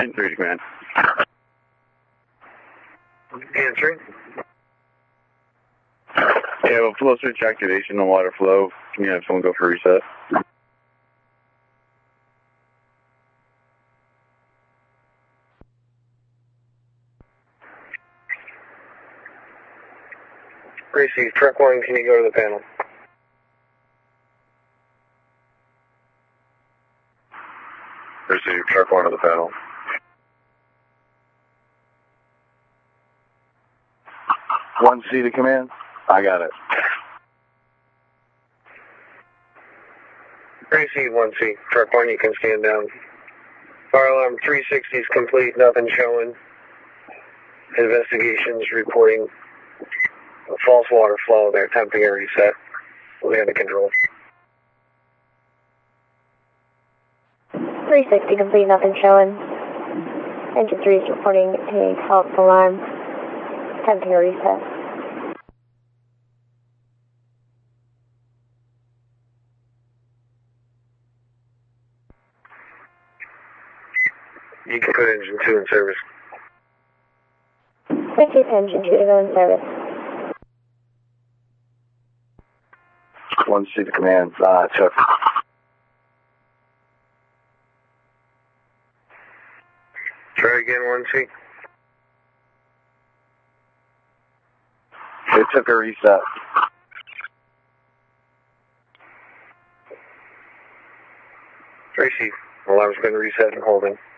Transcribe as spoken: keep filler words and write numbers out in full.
Engine three to command. Answering. Yeah, well, flow switch activation on water flow. Can you have someone go for reset? Receive. Truck one, can you go to the panel? Receive. Truck one to the panel. One C to command. I got it. Receive one C. Truck one, you can stand down. Fire alarm three sixty is complete, nothing showing. Investigations reporting a false water flow. They're attempting a reset. We have the control. three sixty complete, nothing showing. Engine three is reporting a false alarm. Attempting a reset. You can put engine two in service. Receive engine two to go in service. One C to command. Uh, check. Try again, one C. It took a reset. Receive. Alarm's been reset and holding.